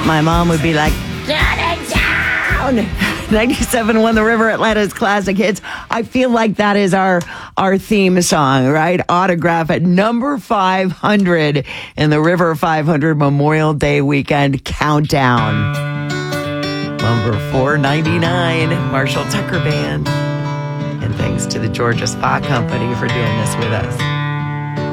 My mom would be like, "Shut it down!" 97.1 The River, Atlanta's classic hits. I feel like that is our theme song, right? Autograph at number 500 in the River 500 Memorial Day weekend countdown. Number 499, Marshall Tucker Band. And thanks to the Georgia Spa Company for doing this with us.